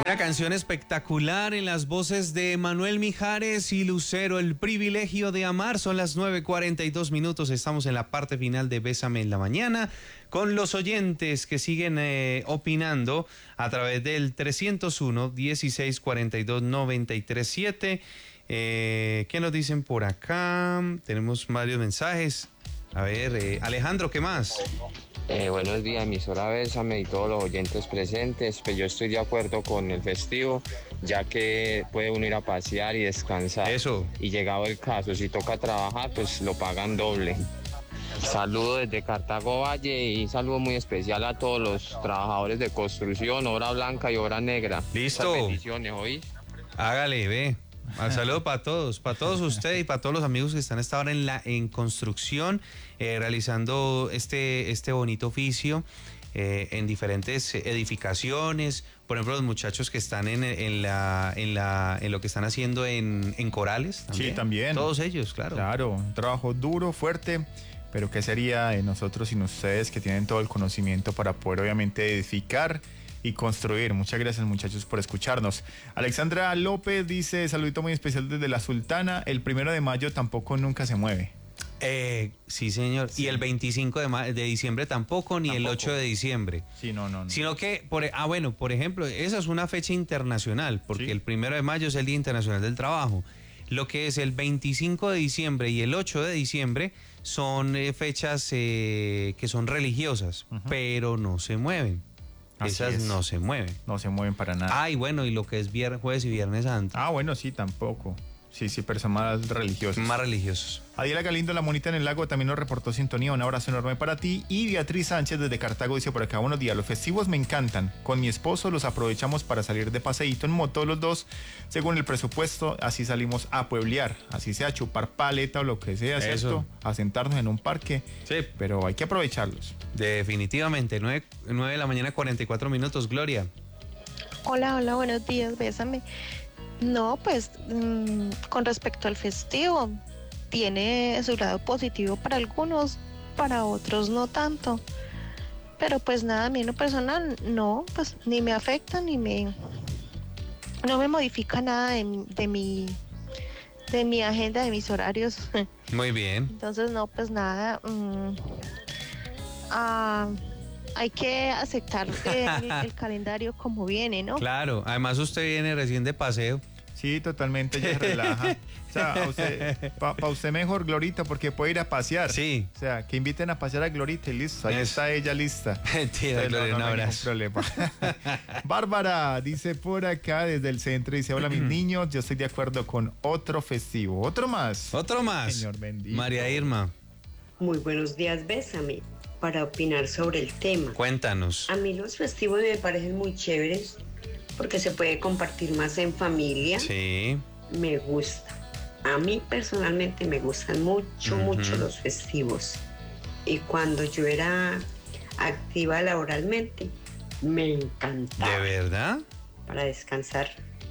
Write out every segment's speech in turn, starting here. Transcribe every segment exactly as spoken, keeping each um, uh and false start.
Una canción espectacular en las voces de Manuel Mijares y Lucero, El privilegio de amar. Son las nueve cuarenta y dos minutos, estamos en la parte final de Bésame en la Mañana, con los oyentes que siguen eh, opinando a través del trescientos uno, dieciséis cuarenta y dos, noventa y tres siete. Eh, ¿Qué nos dicen por acá? Tenemos varios mensajes. A ver, eh, Alejandro, ¿qué más? Eh, buenos días, emisora Bésame y todos los oyentes presentes. Pues yo estoy de acuerdo con el festivo, ya que puede uno ir a pasear y descansar. Eso. Y llegado el caso, si toca trabajar, pues lo pagan doble. Saludo desde Cartago Valle y saludo muy especial a todos los trabajadores de construcción, obra blanca y obra negra. Listo. Muchas bendiciones, ¿oí? Hágale, ve. Un saludo para todos, para todos ustedes y para todos los amigos que están hasta ahora en la en construcción, eh, realizando este, este bonito oficio eh, en diferentes edificaciones. Por ejemplo, los muchachos que están en, en, la, en, la, en lo que están haciendo en, en Corales. ¿También? Sí, también. Todos ellos, claro. Claro, un trabajo duro, fuerte, pero ¿qué sería de nosotros sin ustedes que tienen todo el conocimiento para poder obviamente edificar y construir? Muchas gracias, muchachos, por escucharnos. Alexandra López dice, saludito muy especial desde La Sultana, el primero de mayo tampoco nunca se mueve. Eh, sí, señor. Sí. Y el veinticinco de, ma- de diciembre tampoco, ni tampoco. El ocho de diciembre. Sí, no, no, no. Sino que, por, ah, bueno, por ejemplo, esa es una fecha internacional, porque sí. El primero de mayo es el Día Internacional del Trabajo. Lo que es el veinticinco de diciembre y el ocho de diciembre son eh, fechas eh, que son religiosas, uh-huh. pero no se mueven. Así Esas es. no se mueven. No se mueven para nada. Ah, y bueno, y lo que es viernes, jueves y viernes santo. Ah, bueno, sí, tampoco. Sí, sí, pero son más religiosos. Más religiosos. Adiela Galindo, la monita en el lago, también nos reportó sintonía. Un abrazo enorme para ti. Y Beatriz Sánchez desde Cartago dice por acá, buenos días, los festivos me encantan. Con mi esposo los aprovechamos para salir de paseíto en moto los dos. Según el presupuesto, así salimos a pueblear. Así sea, chupar paleta o lo que sea, ¿cierto? A sentarnos en un parque. Sí. Pero hay que aprovecharlos. Definitivamente. nueve de la mañana, cuarenta y cuatro minutos. Gloria. Hola, hola, buenos días, bésame. No, pues mmm, con respecto al festivo, tiene su lado positivo para algunos, para otros no tanto. Pero pues nada, a mí en lo personal no, pues ni me afecta ni me, no me modifica nada de, de mi, de mi agenda, de mis horarios. Muy bien. Entonces no, pues nada. Mmm, ah, hay que aceptar el, el calendario como viene, ¿no? Claro, además usted viene recién de paseo. Sí, totalmente, ya se relaja. O sea, para usted, pa, pa usted mejor, Glorita, porque puede ir a pasear. Sí. O sea, que inviten a pasear a Glorita y listo, ahí es. Está ella lista. Mentira, Gloria, no, no, un abrazo. Bárbara dice por acá desde el centro, dice, hola mis niños, yo estoy de acuerdo con otro festivo. Otro más. Otro más. Señor bendito. María Irma. Muy buenos días, bésame, para opinar sobre el tema. Cuéntanos. A mí los festivos me parecen muy chéveres porque se puede compartir más en familia. Sí. Me gusta. A mí personalmente me gustan mucho, uh-huh. mucho los festivos. Y cuando yo era activa laboralmente, me encantaba. ¿De verdad? Para descansar.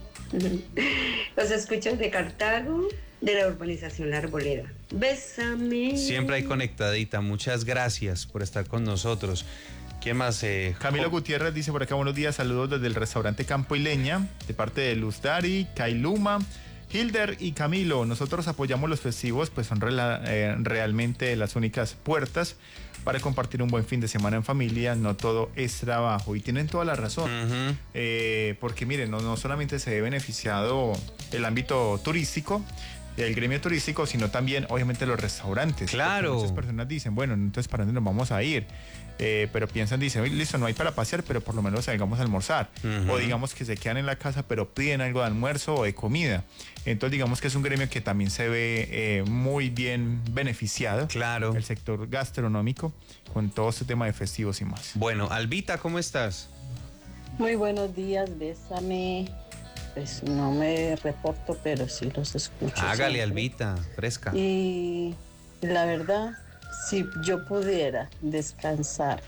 Los escucho de Cartago, de la urbanización La Arboleda. Bésame. Siempre hay conectadita. Muchas gracias por estar con nosotros. ¿Quién más? Eh, Camilo Gutiérrez dice por acá, buenos días, saludos desde el restaurante Campo y Leña, de parte de Luz Dari, Kailuma, Hilder y Camilo. Nosotros apoyamos los festivos, pues son rela, eh, realmente las únicas puertas para compartir un buen fin de semana en familia. No todo es trabajo. Y tienen toda la razón. Uh-huh. eh, porque miren, no, no solamente se ve beneficiado el ámbito turístico, el gremio turístico, sino también obviamente los restaurantes. Claro. Muchas personas dicen, bueno, entonces ¿para dónde nos vamos a ir? Eh, pero piensan, dicen, listo, no hay para pasear, pero por lo menos salgamos a almorzar. Uh-huh. O digamos que se quedan en la casa, pero piden algo de almuerzo o de comida. Entonces digamos que es un gremio que también se ve eh, muy bien beneficiado. Claro. El sector gastronómico, con todo este tema de festivos y más. Bueno, Albita, ¿cómo estás? Muy buenos días, bésame. Pues no me reporto, pero sí los escucho. Hágale, siempre. Albita, fresca. Y la verdad, si yo pudiera descansar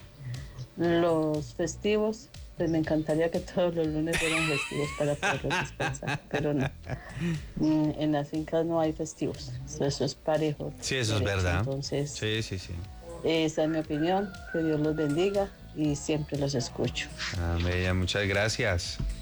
los festivos, pues me encantaría que todos los lunes fueran festivos para poder descansar, pero no. En las fincas no hay festivos, eso es parejo. Sí, eso es verdad. Entonces, sí, sí, sí. Esa es mi opinión, que Dios los bendiga y siempre los escucho. Ah, bella, muchas gracias.